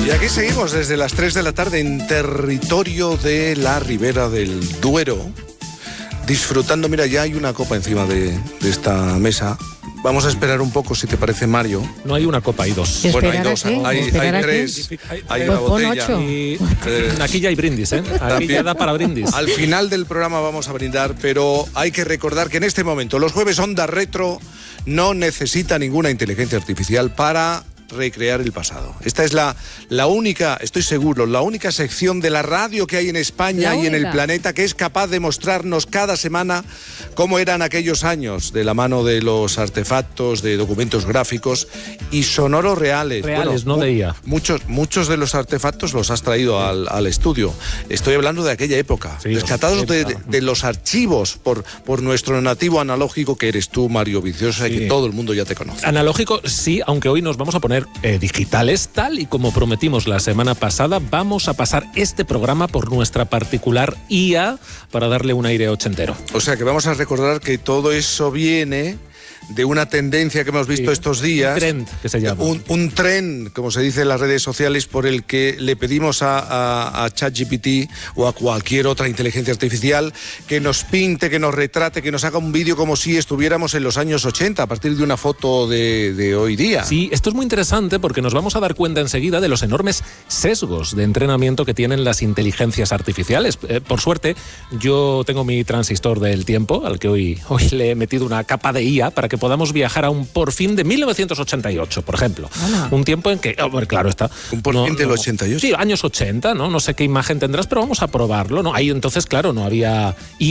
Y aquí seguimos desde las 3 de la tarde en territorio de la Ribera del Duero, disfrutando. Mira, ya hay una copa encima de esta mesa. Vamos a esperar un poco, si te parece, Mario. No hay una copa, hay dos. Bueno, hay dos, hay tres, hay una botella. Y aquí ya hay brindis, ¿eh? Aquí ya da para brindis. Al final del programa vamos a brindar, pero hay que recordar que en este momento los jueves Onda Retro no necesita ninguna inteligencia artificial para recrear el pasado. Esta es la única, estoy seguro, la única sección de la radio que hay en España y en el planeta que es capaz de mostrarnos cada semana cómo eran aquellos años, de la mano de los artefactos, de documentos gráficos y sonoros reales. Reales, bueno, no de IA. Muchos de los artefactos los has traído al estudio. Estoy hablando de aquella época, sí, rescatados de los archivos por nuestro nativo analógico, que eres tú, Mario Viciosa, y que todo el mundo ya te conoce. Analógico, sí, aunque hoy nos vamos a poner digitales, tal y como prometimos la semana pasada. Vamos a pasar este programa por nuestra particular IA para darle un aire ochentero. O sea que vamos a recordar que todo eso viene de una tendencia que hemos visto estos días. Un trend, que se llama. Un trend, como se dice en las redes sociales, por el que le pedimos a ChatGPT o a cualquier otra inteligencia artificial que nos pinte, que nos retrate, que nos haga un vídeo como si estuviéramos en los años 80, a partir de una foto de hoy día. Sí, esto es muy interesante porque nos vamos a dar cuenta enseguida de los enormes sesgos de entrenamiento que tienen las inteligencias artificiales. Por suerte, yo tengo mi transistor del tiempo, al que hoy le he metido una capa de IA para que podamos viajar a un porfín de 1988, por ejemplo. Hola. Un tiempo en que, claro está... ¿Un porfín del 88? Sí, años 80, ¿no? No sé qué imagen tendrás, pero vamos a probarlo, ¿no? Ahí entonces, claro, no había